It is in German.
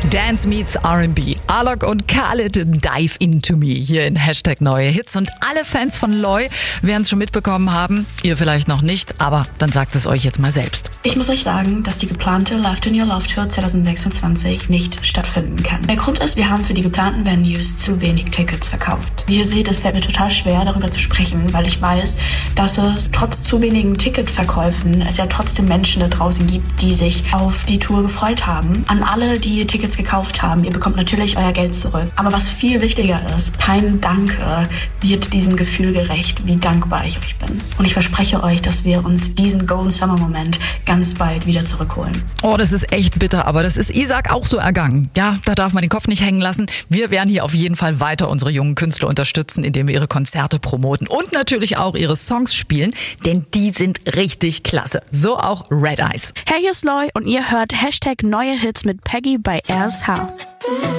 Dance meets R&B. Alok und Khaled Dive Into Me hier in Hashtag Neue Hits. Und alle Fans von Loy werden es schon mitbekommen haben. Ihr vielleicht noch nicht, aber dann sagt es euch jetzt mal selbst. Ich muss euch sagen, dass die geplante Live in Your Love Tour 2026 nicht stattfinden kann. Der Grund ist, wir haben für die geplanten Venues zu wenig Tickets verkauft. Wie ihr seht, es fällt mir total schwer, darüber zu sprechen, weil ich weiß, dass es trotz zu wenigen Ticketverkäufen es ja trotzdem Menschen da draußen gibt, die sich auf die Tour gefreut haben. An alle, die Tickets gekauft haben, ihr bekommt natürlich euer Geld zurück. Aber was viel wichtiger ist, kein Danke wird diesem Gefühl gerecht, wie dankbar ich euch bin. Und ich verspreche euch, dass wir uns diesen Golden Summer Moment ganz bald wieder zurückholen. Oh, das ist echt bitter, aber das ist Isaac auch so ergangen. Ja, da darf man den Kopf nicht hängen lassen. Wir werden hier auf jeden Fall weiter unsere jungen Künstler unterstützen, indem wir ihre Konzerte promoten und natürlich auch ihre Songs spielen, denn die sind richtig klasse. So auch Red Eyes. Hey, hier ist Loy und ihr hört Hashtag Neue Hits mit Peggy bei RSH.